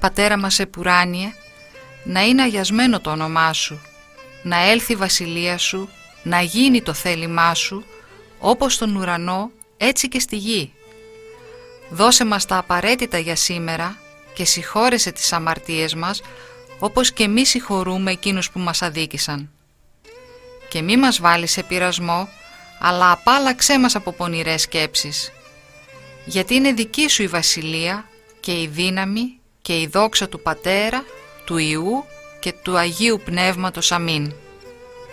Πατέρα μας επουράνιε, να είναι αγιασμένο το όνομά Σου, να έλθει η βασιλεία Σου, να γίνει το θέλημά Σου, όπως στον ουρανό, έτσι και στη γη. Δώσε μας τα απαραίτητα για σήμερα και συγχώρεσε τις αμαρτίες μας, όπως και εμείς συγχωρούμε εκείνους που μας αδίκησαν. Και μη μας βάλεις σε πειρασμό, αλλά απάλλαξέ μας από πονηρές σκέψεις. Γιατί είναι δική Σου η βασιλεία και η δύναμη και η δόξα του Πατέρα, του Υιού και του Αγίου Πνεύματος. Αμήν.